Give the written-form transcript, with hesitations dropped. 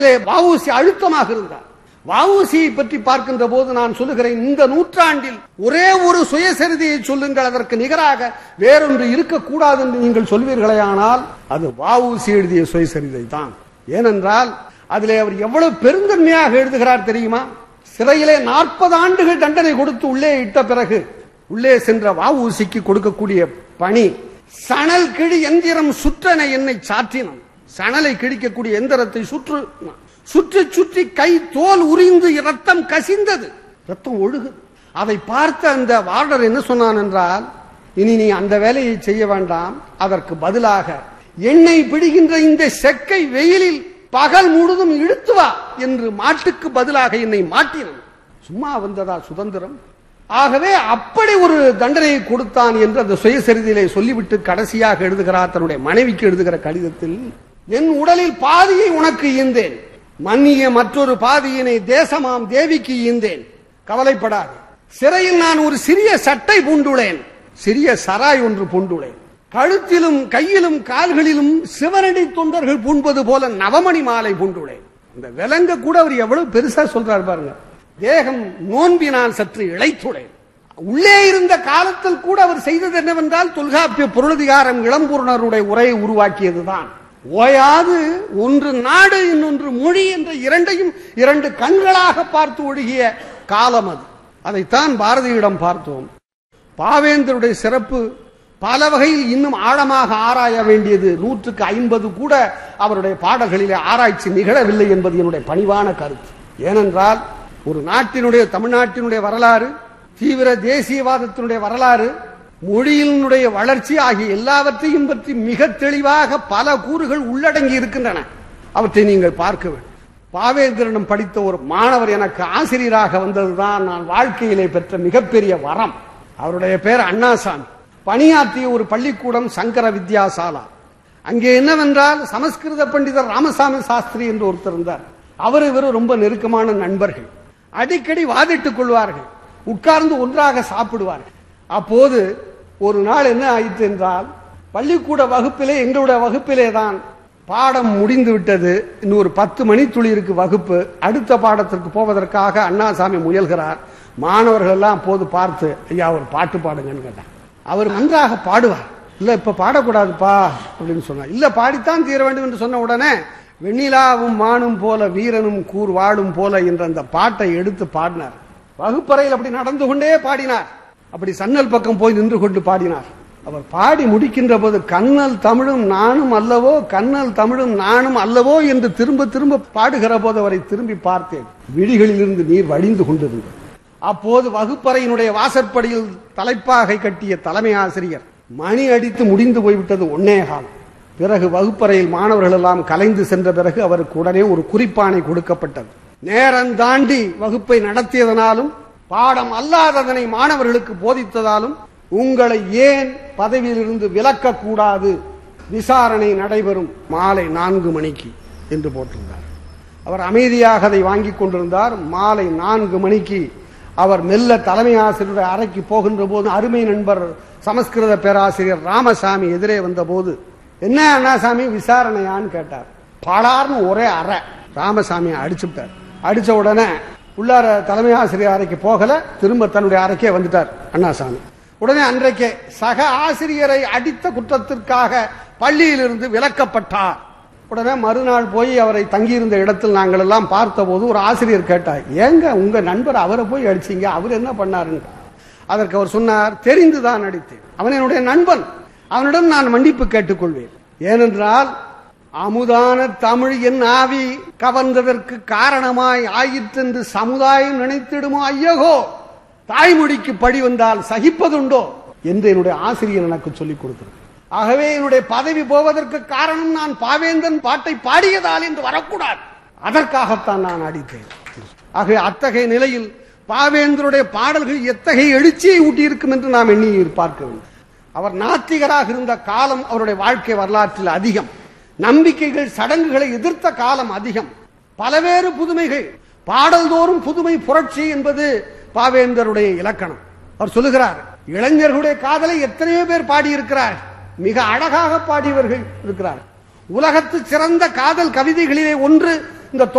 வ.உ.சி. அழுத்தமாக இருந்தார். வ.உ.சியை பற்றி பார்க்கின்ற போது நான் சொல்லுகிறேன், இந்த நூற்றாண்டில் ஒரே ஒரு சுயசரிதையை சொல்லுங்கள், அதற்கு நிகராக வேறொன்று இருக்கக்கூடாது என்று நீங்கள் சொல்வீர்களே, ஆனால் அது வ.உ.சி. எழுதிய சுயசரிதை தான். ஏனென்றால் அதிலே அவர் எவ்வளவு பெருந்தன்மையாக எழுதுகிறார் தெரியுமா? சிறையிலே 40 ஆண்டுகள் தண்டனை கொடுத்து உள்ளே இட்ட பிறகு உள்ளே சென்ற வ.உ.சிக்கு கொடுக்கக்கூடிய பணி, சணல் கிழி எந்திரம் சுற்றன என்னை சாற்றினம். சணலை கிழிக்கக்கூடிய எந்திரத்தை சுற்றி சுற்றி கை தோல் உரிந்து ரத்தம் கசிந்தது, ரத்தம் ஒழுகுது. அதை பார்த்த அந்த வார்டர் என்ன சொன்னான் என்றால், இனி நீ அந்த வேலையை செய்ய வேண்டாம், அதற்கு பதிலாக எண்ணெய் பிடிக்கின்ற இந்த செக்கை வெயிலில் பகல் முழுதும் இழுத்து வா என்று மாட்டுக்கு பதிலாக என்னை மாட்டினான். சும்மா வந்ததா சுதந்திரம்? ஆகவே அப்படி ஒரு தண்டனையை கொடுத்தான் என்று அந்த சுயசரிதையிலே சொல்லிவிட்டு கடைசியாக எழுதுகிறார் தன்னுடைய மனைவிக்கு எழுதுகிற கடிதத்தில், என் உடலில் பாதியை உனக்கு ஈந்தேன், மன்னிய மற்றொரு பாதியினை தேசமாம் தேவிக்கு ஈந்தேன், கவலைப்படாது. சிறையில் நான் ஒரு சிறிய சட்டை பூண்டுள்ளேன், சிறிய சராய் ஒன்று பூண்டுள்ளேன், கழுத்திலும் கையிலும் கால்களிலும் சிவனடி தொண்டர்கள் பூண்பது போல நவமணி மாலை பூண்டுள்ளேன். இந்த விலங்க கூட அவர் எவ்வளவு பெருசா சொல்றார் பாருங்க. தேகம் நோன்பினால் சற்று இழைத்துள்ளேன். உள்ளே இருந்த காலத்தில் கூட அவர் செய்தது என்னவென்றால், தொல்காப்பிய பொருளதிகாரம் இளம்பூரணருடைய உரையை உருவாக்கியதுதான். ஓயாது ஒன்று நாடு இன்னொன்று மொழி என்ற இரண்டையும் 2 கண்களாக பார்த்து ஒழுகிய காலம் அது. அதைத்தான் பாரதியிடம் பார்த்தோம். பாவேந்தருடைய சிறப்பு பல வகையில் இன்னும் ஆழமாக ஆராய வேண்டியது. 150 கூட அவருடைய பாடல்களிலே ஆராய்ச்சி நிகழவில்லை என்பது என்னுடைய பணிவான கருத்து. ஏனென்றால் ஒரு நாட்டினுடைய, தமிழ்நாட்டினுடைய வரலாறு, தீவிர தேசியவாதத்தினுடைய வரலாறு, மொழியினுடைய வளர்ச்சி ஆகிய எல்லாவற்றையும் பற்றி மிக தெளிவாக பல கூறுகள் உள்ளடங்கி இருக்கின்றன. அவற்றை நீங்கள் பார்க்க வேண்டும். பாவேந்தரிடம் படித்த ஒரு மாணவர் எனக்கு ஆசிரியராக வந்ததுதான் நான் வாழ்க்கையிலே பெற்ற மிகப்பெரிய வரம். அவருடைய பேர் அண்ணாசாமி. பணியாற்றிய ஒரு பள்ளிக்கூடம் சங்கர வித்யாசாலா. அங்கே என்னவென்றால் சமஸ்கிருத பண்டிதர் ராமசாமி சாஸ்திரி என்று ஒருத்தர் இருந்தார். அவர் இவர் ரொம்ப நெருக்கமான நண்பர்கள். அடிக்கடி வாதிட்டுக் கொள்வார்கள், உட்கார்ந்து ஒன்றாக சாப்பிடுவார்கள். அப்போது ஒரு நாள் என்ன ஆயிற்று என்றால், பள்ளிக்கூட வகுப்பிலே, எங்களுடைய வகுப்பிலே தான் பாடம் முடிந்து விட்டது, இன்னொரு 10 மணித்துளி இருக்கு வகுப்பு. அடுத்த பாடத்திற்கு போவதற்காக அண்ணாசாமி முயல்கிறார். மாணவர்கள் எல்லாம் போது பார்த்து, ஐயா ஒரு பாட்டு பாடுங்கன்னு கேட்டார். அவர் நன்றாக பாடுவார். இல்ல இப்ப பாடக்கூடாதுப்பா அப்படின்னு சொன்னார். இல்ல பாடித்தான் தீர வேண்டும் என்று சொன்ன உடனே, வெண்ணிலாவும் மானும் போல வீரனும் கூர் வாழும் போல என்ற அந்த பாட்டை எடுத்து பாடினார். வகுப்பறையில் அப்படி நடந்து கொண்டே பாடினார். அப்படி சன்னல் பக்கம் போய் நின்று கொண்டு பாடினார். அவர் பாடி முடிக்கின்ற போது, கண்ணல் தமிழும் நானும் அல்லவோ, கண்ணல் தமிழும் நானும் அல்லவோ என்று திரும்ப திரும்ப பாடுகிற போது அவரை திரும்பி பார்த்தேன். விழிகளிலிருந்து நீர் வழிந்து கொண்டிருந்தது. அப்போது வகுப்பறையினுடைய வாசற்படியில் தலைப்பாகை கட்டிய தலைமை ஆசிரியர் மணி அடித்து முடிந்து போய்விட்டது 1:15. பிறகு வகுப்பறையில் மாணவர்கள் எல்லாம் கலைந்து சென்ற பிறகு அவருக்கு உடனே ஒரு குறிப்பாணை கொடுக்கப்பட்டது. நேரம் தாண்டி வகுப்பை நடத்தியதனாலும் பாடம் அல்லாததனை மாணவர்களுக்கு போதித்ததாலும் உங்களை ஏன் பதவியிலிருந்து விலக்கக்கூடாது, விசாரணை நடைபெறும் மாலை 4 மணிக்கு என்று போட்டிருந்தார். அவர் அமைதியாக அதை வாங்கிக் கொண்டிருந்தார். மாலை 4 மணிக்கு அவர் மெல்ல தலைமை ஆசிரியருடைய அறைக்கு போகின்ற போது அருமை நண்பர் சமஸ்கிருத பேராசிரியர் ராமசாமி எதிரே வந்த போது, என்ன அண்ணாசாமி விசாரணையான்னு கேட்டார். பாடார்னு ஒரே அறை. ராமசாமி அடிச்சுட்டார். அடிச்ச உடனே உள்ளார தலைமை ஆசிரியர் அறைக்கு போகல, திரும்ப தன்னுடைய அறைக்கே வந்துட்டார் அண்ணாசாமி. உடனே அன்றைக்கே சக ஆசிரியரை அடித்த குற்றத்திற்காக பள்ளியிலிருந்து விலக்கப்பட்டார். உடனே மறுநாள் போய் அவரை தங்கியிருந்த இடத்தில் நாங்கள் எல்லாம் பார்த்த போது ஒரு ஆசிரியர் கேட்டார், ஏங்க உங்க நண்பர் அவரை போய் அடிச்சீங்க, அவர் என்ன பண்ணாருன்னு. அதற்கு அவர் சொன்னார், தெரிந்துதான் அடித்தேன், அவன் என்னுடைய நண்பன், அவனிடம் நான் மன்னிப்பு கேட்டுக்கொள்வேன். ஏனென்றால் அமுதான தமிழ் என் ஆவி கவர்ந்ததற்கு காரணமாய் ஆயிற்றென்று சமுதாயம் நினைத்திடுமோ ஐயகோ, தாய்மொழிக்கு பழி வந்தால் சகிப்பதுண்டோ என்று என்னுடைய ஆசிரியர் எனக்கு சொல்லிக் கொடுத்தார். ஆகவே என்னுடைய பதவி போவதற்கு காரணம் நான் பாவேந்தன் பாட்டை பாடியதால் என்று வரக்கூடாது, அதற்காகத்தான் நான் அடித்தேன். ஆகவே அத்தகைய நிலையில் பாவேந்தருடைய பாடல்கள் எத்தகைய எழுச்சியை ஊட்டியிருக்கும் என்று நாம் எண்ணி பார்க்க வேண்டும். அவர் நாத்திகராக இருந்த காலம் அவருடைய வாழ்க்கை வரலாற்றில் அதிகம். நம்பிக்கைகள் சடங்குகளை எதிர்த்த காலம் அதிகம். பலவேறு புதுமைகள், பாடல்தோறும் புதுமை புரட்சி என்பது பாவேந்தருடைய இலக்கணம். அவர் சொல்லுகிறார், இளைஞர்களுடைய காதலை எத்தனையோ பேர் பாடியிருக்கிறார், மிக அழகாக பாடியவர்கள் இருக்கிறார். உலகத்து சிறந்த காதல் கவிதைகளிலே ஒன்று இந்த